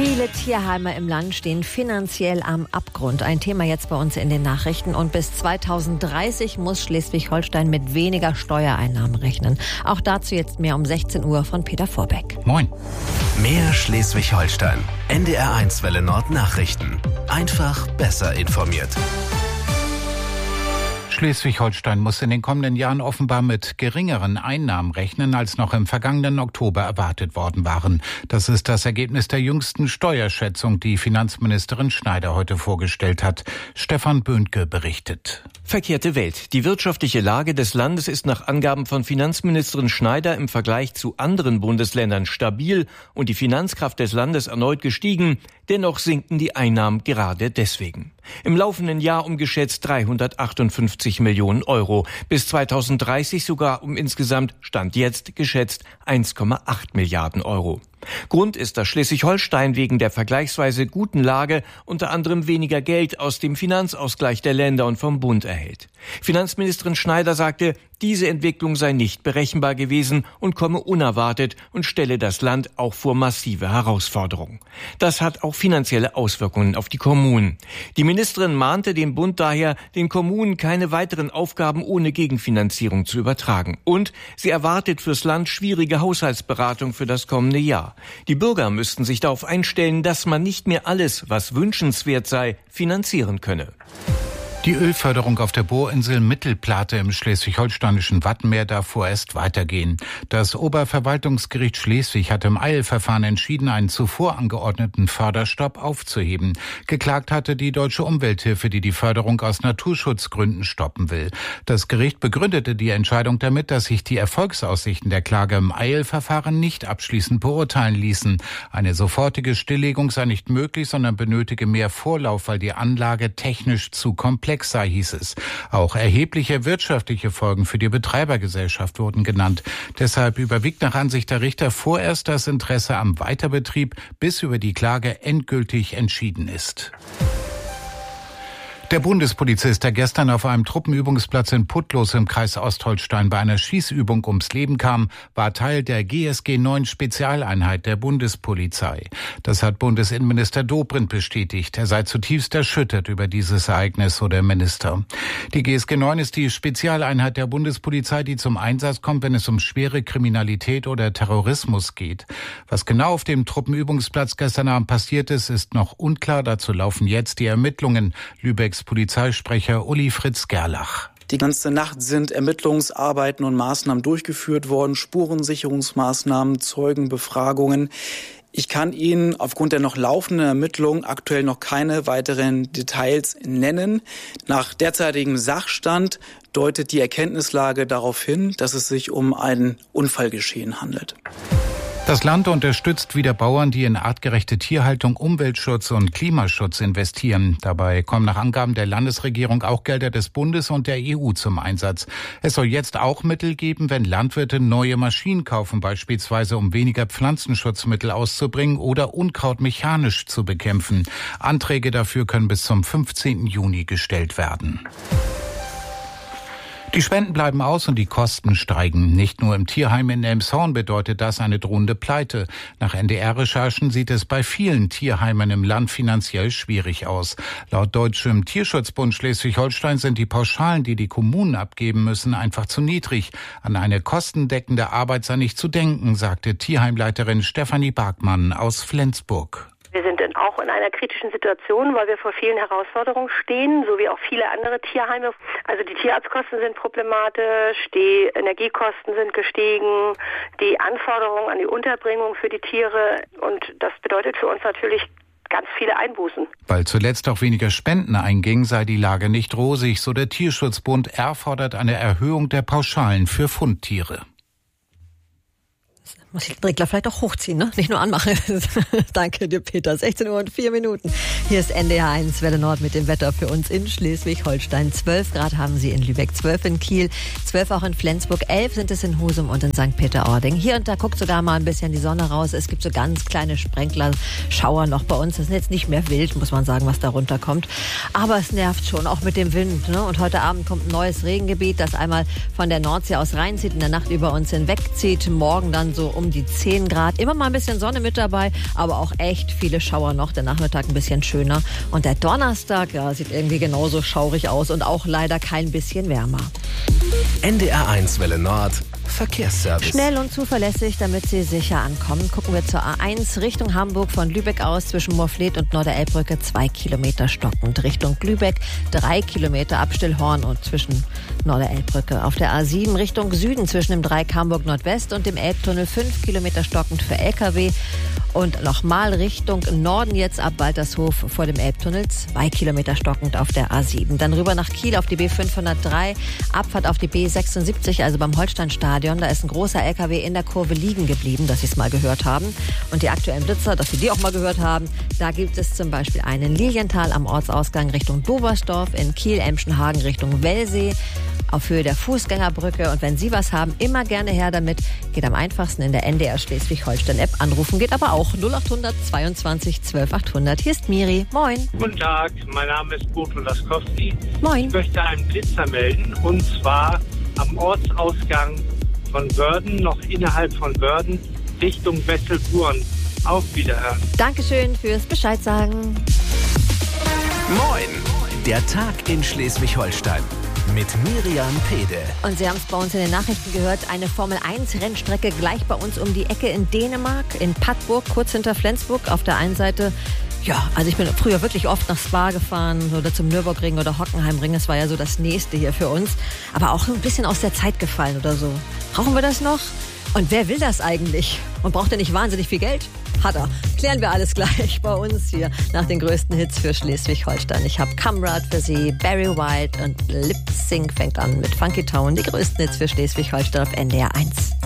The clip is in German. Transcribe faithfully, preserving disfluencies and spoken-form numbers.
Viele Tierheime im Land stehen finanziell am Abgrund. Ein Thema jetzt bei uns in den Nachrichten. Und bis zweitausenddreißig muss Schleswig-Holstein mit weniger Steuereinnahmen rechnen. Auch dazu jetzt mehr um sechzehn Uhr von Peter Vorbeck. Moin. Mehr Schleswig-Holstein. N D R eins Welle Nord Nachrichten. Einfach besser informiert. Schleswig-Holstein muss in den kommenden Jahren offenbar mit geringeren Einnahmen rechnen, als noch im vergangenen Oktober erwartet worden waren. Das ist das Ergebnis der jüngsten Steuerschätzung, die Finanzministerin Schneider heute vorgestellt hat. Stefan Böhnke berichtet. Verkehrte Welt. Die wirtschaftliche Lage des Landes ist nach Angaben von Finanzministerin Schneider im Vergleich zu anderen Bundesländern stabil und die Finanzkraft des Landes erneut gestiegen. Dennoch sinken die Einnahmen gerade deswegen. Im laufenden Jahr um geschätzt dreihundertachtundfünfzig Millionen Euro. Bis zweitausenddreißig sogar um insgesamt, Stand jetzt, geschätzt eins Komma acht Milliarden Euro. Grund ist, dass Schleswig-Holstein wegen der vergleichsweise guten Lage unter anderem weniger Geld aus dem Finanzausgleich der Länder und vom Bund erhält. Finanzministerin Schneider sagte, diese Entwicklung sei nicht berechenbar gewesen und komme unerwartet und stelle das Land auch vor massive Herausforderungen. Das hat auch finanzielle Auswirkungen auf die Kommunen. Die Ministerin mahnte den Bund daher, den Kommunen keine weiteren Aufgaben ohne Gegenfinanzierung zu übertragen. Und sie erwartet fürs Land schwierige Haushaltsberatung für das kommende Jahr. Die Bürger müssten sich darauf einstellen, dass man nicht mehr alles, was wünschenswert sei, finanzieren könne. Die Ölförderung auf der Bohrinsel Mittelplate im schleswig-holsteinischen Wattenmeer darf vorerst weitergehen. Das Oberverwaltungsgericht Schleswig hat im Eilverfahren entschieden, einen zuvor angeordneten Förderstopp aufzuheben. Geklagt hatte die Deutsche Umwelthilfe, die die Förderung aus Naturschutzgründen stoppen will. Das Gericht begründete die Entscheidung damit, dass sich die Erfolgsaussichten der Klage im Eilverfahren nicht abschließend beurteilen ließen. Eine sofortige Stilllegung sei nicht möglich, sondern benötige mehr Vorlauf, weil die Anlage technisch zu komplex sei, hieß es. Auch erhebliche wirtschaftliche Folgen für die Betreibergesellschaft wurden genannt. Deshalb überwiegt nach Ansicht der Richter vorerst das Interesse am Weiterbetrieb, bis über die Klage endgültig entschieden ist. Der Bundespolizist, der gestern auf einem Truppenübungsplatz in Putlos im Kreis Ostholstein bei einer Schießübung ums Leben kam, war Teil der G S G neun Spezialeinheit der Bundespolizei. Das hat Bundesinnenminister Dobrindt bestätigt. Er sei zutiefst erschüttert über dieses Ereignis, so der Minister. Die G S G neun ist die Spezialeinheit der Bundespolizei, die zum Einsatz kommt, wenn es um schwere Kriminalität oder Terrorismus geht. Was genau auf dem Truppenübungsplatz gestern Abend passiert ist, ist noch unklar. Dazu laufen jetzt die Ermittlungen. Lübecks Polizeisprecher Uli Fritz Gerlach. Die ganze Nacht sind Ermittlungsarbeiten und Maßnahmen durchgeführt worden, Spurensicherungsmaßnahmen, Zeugenbefragungen. Ich kann Ihnen aufgrund der noch laufenden Ermittlungen aktuell noch keine weiteren Details nennen. Nach derzeitigem Sachstand deutet die Erkenntnislage darauf hin, dass es sich um ein Unfallgeschehen handelt. Das Land unterstützt wieder Bauern, die in artgerechte Tierhaltung, Umweltschutz und Klimaschutz investieren. Dabei kommen nach Angaben der Landesregierung auch Gelder des Bundes und der E U zum Einsatz. Es soll jetzt auch Mittel geben, wenn Landwirte neue Maschinen kaufen, beispielsweise um weniger Pflanzenschutzmittel auszubringen oder Unkraut mechanisch zu bekämpfen. Anträge dafür können bis zum fünfzehnten Juni gestellt werden. Die Spenden bleiben aus und die Kosten steigen. Nicht nur im Tierheim in Elmshorn bedeutet das eine drohende Pleite. Nach N D R-Recherchen sieht es bei vielen Tierheimen im Land finanziell schwierig aus. Laut Deutschem Tierschutzbund Schleswig-Holstein sind die Pauschalen, die die Kommunen abgeben müssen, einfach zu niedrig. An eine kostendeckende Arbeit sei nicht zu denken, sagte Tierheimleiterin Stefanie Barkmann aus Flensburg. Wir sind dann auch in einer kritischen Situation, weil wir vor vielen Herausforderungen stehen, so wie auch viele andere Tierheime. Also die Tierarztkosten sind problematisch, die Energiekosten sind gestiegen, die Anforderungen an die Unterbringung für die Tiere, und das bedeutet für uns natürlich ganz viele Einbußen. Weil zuletzt auch weniger Spenden eingingen, sei die Lage nicht rosig, so der Tierschutzbund. Er fordert eine Erhöhung der Pauschalen für Fundtiere. Muss ich den Regler vielleicht auch hochziehen, ne? Nicht nur anmachen. Danke dir, Peter. sechzehn Uhr und vier Minuten. Hier ist N D R eins Welle Nord mit dem Wetter für uns in Schleswig-Holstein. zwölf Grad haben sie in Lübeck, zwölf in Kiel, zwölf auch in Flensburg, elf sind es in Husum und in Sankt Peter-Ording. Hier und da guckt sogar mal ein bisschen die Sonne raus. Es gibt so ganz kleine Sprenkler-Schauer noch bei uns. Das ist jetzt nicht mehr wild, muss man sagen, was da runterkommt. Aber es nervt schon, auch mit dem Wind, ne? Und heute Abend kommt ein neues Regengebiet, das einmal von der Nordsee aus reinzieht, in der Nacht über uns hinwegzieht. Morgen dann so um um die zehn Grad. Immer mal ein bisschen Sonne mit dabei, aber auch echt viele Schauer noch. Der Nachmittag ein bisschen schöner. Und der Donnerstag, ja, sieht irgendwie genauso schaurig aus und auch leider kein bisschen wärmer. N D R eins Welle Nord Verkehrsservice. Schnell und zuverlässig, damit Sie sicher ankommen. Gucken wir zur A eins Richtung Hamburg von Lübeck aus zwischen Moorfleet und Norderelbbrücke zwei Kilometer stockend. Richtung Lübeck drei Kilometer ab Stillhorn und zwischen Norderelbbrücke. Auf der A sieben Richtung Süden zwischen dem Dreieck Hamburg Nordwest und dem Elbtunnel fünf Kilometer stockend für L K W. Und nochmal Richtung Norden jetzt ab Waltershof vor dem Elbtunnel zwei Kilometer stockend auf der A sieben. Dann rüber nach Kiel auf die B fünfhundertdrei, Abfahrt auf die B sechsundsiebzig, also beim Holsteinstadion. Da ist ein großer L K W in der Kurve liegen geblieben, dass Sie es mal gehört haben. Und die aktuellen Blitzer, dass Sie die auch mal gehört haben, da gibt es zum Beispiel einen Lilienthal am Ortsausgang Richtung Dobersdorf, in Kiel-Emschenhagen Richtung Wellsee, auf Höhe der Fußgängerbrücke. Und wenn Sie was haben, immer gerne her damit. Geht am einfachsten in der N D R Schleswig-Holstein-App. Anrufen geht aber auch null achthundert zweiundzwanzig zwölf achthundert. Hier ist Miri. Moin. Guten Tag, mein Name ist Boto Laskowski. Moin. Ich möchte einen Blitzer melden, und zwar am Ortsausgang von Wörden, noch innerhalb von Wörden, Richtung Wesselburen. Auf Wiederhören. Dankeschön fürs Bescheid sagen. Moin, der Tag in Schleswig-Holstein mit Miriam Pede. Und Sie haben es bei uns in den Nachrichten gehört, eine Formel eins Rennstrecke gleich bei uns um die Ecke in Dänemark, in Padborg, kurz hinter Flensburg. Auf der einen Seite, ja, also ich bin früher wirklich oft nach Spa gefahren oder zum Nürburgring oder Hockenheimring. Das war ja so das Nächste hier für uns. Aber auch ein bisschen aus der Zeit gefallen oder so. Brauchen wir das noch? Und wer will das eigentlich? Und braucht er nicht wahnsinnig viel Geld? Hat er. Klären wir alles gleich bei uns hier nach den größten Hits für Schleswig-Holstein. Ich habe Kamrad für Sie, Barry White und Lip Sync fängt an mit Funky Town. Die größten Hits für Schleswig-Holstein auf N D R eins.